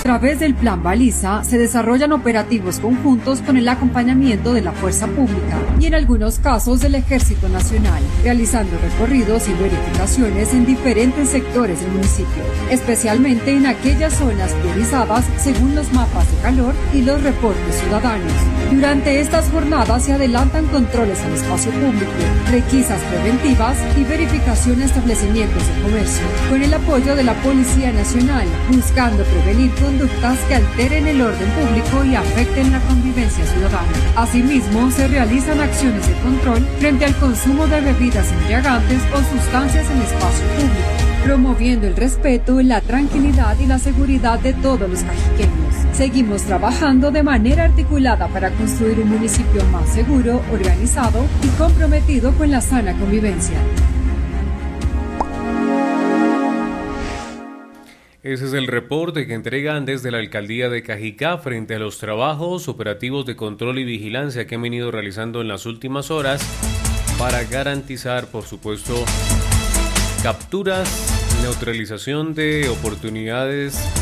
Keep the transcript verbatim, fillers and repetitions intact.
través del Plan Baliza se desarrollan operativos conjuntos con el acompañamiento de la Fuerza Pública y en algunos casos del Ejército Nacional, realizando recorridos y verificaciones en diferentes sectores del municipio, especialmente en aquellas zonas priorizadas según los mapas de calor y los reportes ciudadanos. Durante estas jornadas se adelantan controles al espacio público, requisas preventivas y verificación a establecimientos de comercio, con el apoyo de la Policía Nacional, buscando prevenir conductas que alteren el orden público y afecten la convivencia ciudadana. Asimismo, se realizan acciones de control frente al consumo de bebidas embriagantes o sustancias en espacio público, promoviendo el respeto, la tranquilidad y la seguridad de todos los cajiqueños. Seguimos trabajando de manera articulada para construir un municipio más seguro, organizado y comprometido con la sana convivencia. Ese es el reporte que entregan desde la alcaldía de Cajicá frente a los trabajos operativos de control y vigilancia que han venido realizando en las últimas horas para garantizar, por supuesto, capturas, neutralización de oportunidades